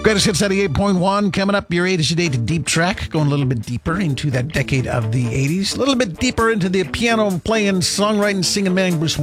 Greatest Hits 88.1 coming up. Your A to Z deep track, going a little bit deeper into that decade of the 80s, a little bit deeper into the piano playing, songwriting, singing man Bruce